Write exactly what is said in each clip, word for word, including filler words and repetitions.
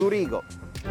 Zurigo.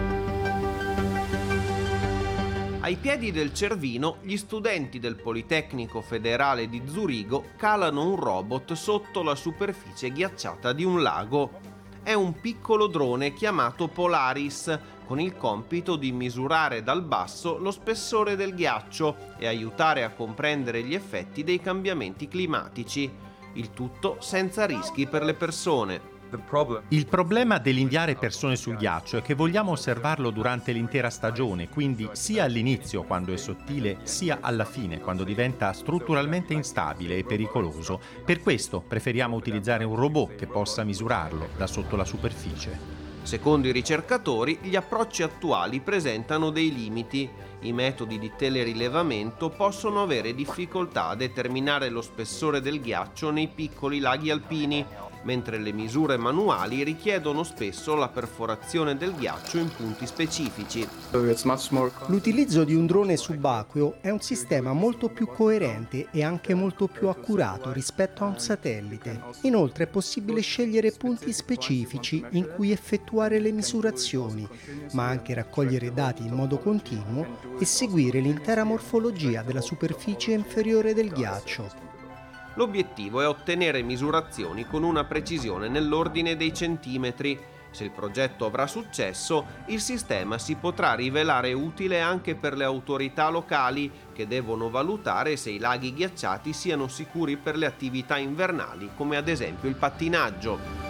Ai piedi del Cervino, gli studenti del Politecnico Federale di Zurigo calano un robot sotto la superficie ghiacciata di un lago. È un piccolo drone chiamato Polaris, con il compito di misurare dal basso lo spessore del ghiaccio e aiutare a comprendere gli effetti dei cambiamenti climatici. Il tutto senza rischi per le persone. Il problema dell'inviare persone sul ghiaccio è che vogliamo osservarlo durante l'intera stagione, quindi sia all'inizio, quando è sottile, sia alla fine, quando diventa strutturalmente instabile e pericoloso. Per questo preferiamo utilizzare un robot che possa misurarlo da sotto la superficie. Secondo i ricercatori, gli approcci attuali presentano dei limiti. I metodi di telerilevamento possono avere difficoltà a determinare lo spessore del ghiaccio nei piccoli laghi alpini, mentre le misure manuali richiedono spesso la perforazione del ghiaccio in punti specifici. L'utilizzo di un drone subacqueo è un sistema molto più coerente e anche molto più accurato rispetto a un satellite. Inoltre è possibile scegliere punti specifici in cui effettuare le misurazioni, ma anche raccogliere dati in modo continuo e seguire l'intera morfologia della superficie inferiore del ghiaccio. L'obiettivo è ottenere misurazioni con una precisione nell'ordine dei centimetri. Se il progetto avrà successo, il sistema si potrà rivelare utile anche per le autorità locali, che devono valutare se i laghi ghiacciati siano sicuri per le attività invernali, come ad esempio il pattinaggio.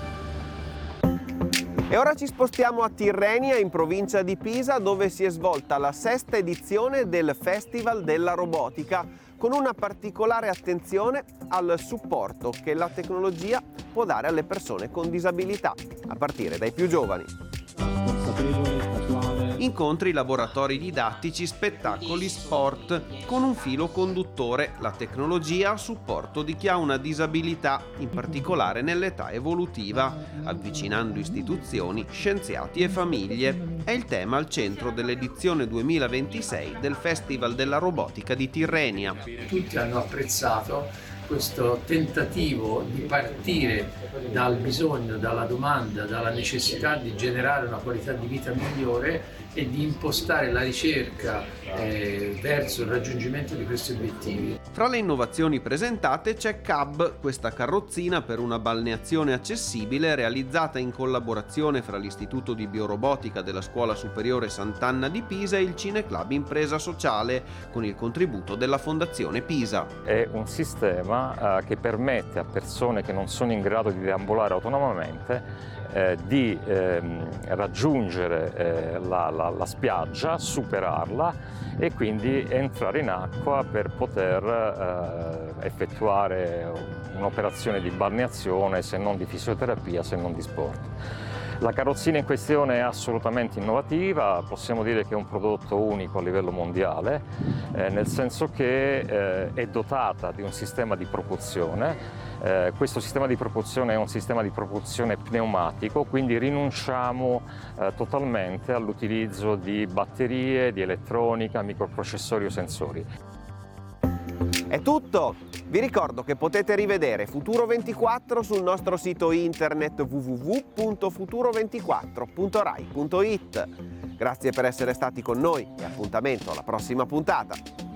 E ora ci spostiamo a Tirrenia, in provincia di Pisa, dove si è svolta la sesta edizione del Festival della Robotica, con una particolare attenzione al supporto che la tecnologia può dare alle persone con disabilità, a partire dai più giovani. Incontri, laboratori didattici, spettacoli, sport, con un filo conduttore: la tecnologia a supporto di chi ha una disabilità, in particolare nell'età evolutiva, avvicinando istituzioni, scienziati e famiglie. È il tema al centro dell'edizione duemilaventisei del Festival della Robotica di Tirrenia. Tutti hanno apprezzato questo tentativo di partire dal bisogno, dalla domanda, dalla necessità di generare una qualità di vita migliore e di impostare la ricerca eh, verso il raggiungimento di questi obiettivi. Fra le innovazioni presentate c'è Cab, questa carrozzina per una balneazione accessibile realizzata in collaborazione fra l'Istituto di Biorobotica della Scuola Superiore Sant'Anna di Pisa e il Cineclub Impresa Sociale, con il contributo della Fondazione Pisa. È un sistema eh, che permette a persone che non sono in grado di deambulare autonomamente Eh, di ehm, raggiungere eh, la, la, la spiaggia, superarla e quindi entrare in acqua per poter eh, effettuare un'operazione di balneazione, se non di fisioterapia, se non di sport. La carrozzina in questione è assolutamente innovativa, possiamo dire che è un prodotto unico a livello mondiale, eh, nel senso che eh, è dotata di un sistema di propulsione. Eh, questo sistema di propulsione è un sistema di propulsione pneumatico, quindi rinunciamo eh, totalmente all'utilizzo di batterie, di elettronica, microprocessori o sensori. È tutto! Vi ricordo che potete rivedere Futuro ventiquattro sul nostro sito internet w w w punto futuro ventiquattro punto rai punto it. Grazie per essere stati con noi e appuntamento alla prossima puntata!